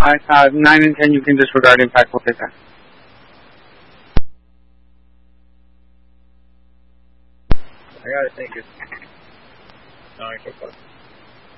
9 and 10 you can disregard. Impact will take that. I gotta think it's 9 for